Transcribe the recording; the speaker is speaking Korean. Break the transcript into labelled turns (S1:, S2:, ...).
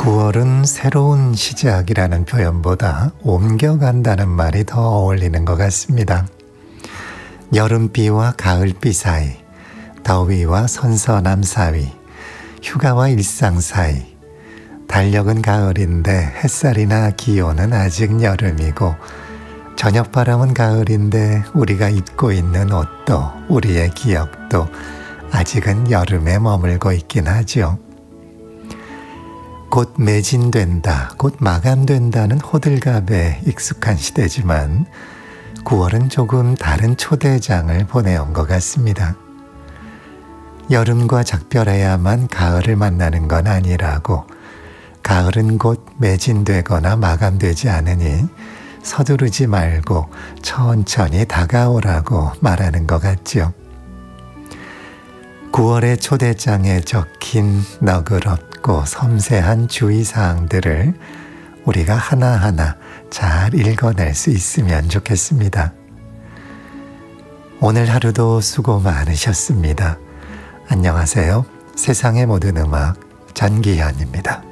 S1: 9월은 새로운 시작이라는 표현보다 옮겨간다는 말이 더 어울리는 것 같습니다. 여름비와 가을비 사이, 더위와 선선함 사이, 휴가와 일상 사이, 달력은 가을인데 햇살이나 기온은 아직 여름이고, 저녁바람은 가을인데 우리가 입고 있는 옷도 우리의 기억도 아직은 여름에 머물고 있긴 하죠. 곧 매진된다, 곧 마감된다는 호들갑에 익숙한 시대지만 9월은 조금 다른 초대장을 보내온 것 같습니다. 여름과 작별해야만 가을을 만나는 건 아니라고, 가을은 곧 매진되거나 마감되지 않으니 서두르지 말고 천천히 다가오라고 말하는 것 같죠. 9월의 초대장에 적힌 너그럽고 섬세한 주의사항들을 우리가 하나하나 잘 읽어낼 수 있으면 좋겠습니다. 오늘 하루도 수고 많으셨습니다. 안녕하세요. 세상의 모든 음악 전기현입니다.